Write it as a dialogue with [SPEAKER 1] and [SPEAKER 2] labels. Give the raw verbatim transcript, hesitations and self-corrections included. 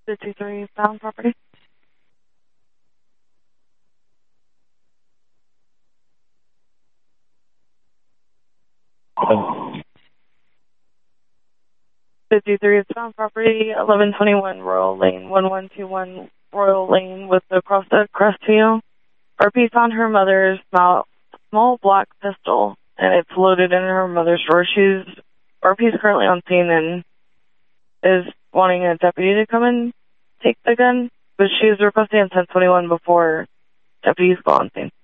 [SPEAKER 1] fifty-three found property.
[SPEAKER 2] Um,
[SPEAKER 1] fifty-three is found property, eleven twenty-one Royal Lane, one one two one Royal Lane with the Costa Crestview. R P found her mother's small, small black pistol, and it's loaded in her mother's drawer. She's, R P is currently on scene and is wanting a deputy to come and take the gun, but she's requesting a ten twenty-one before deputies go on scene.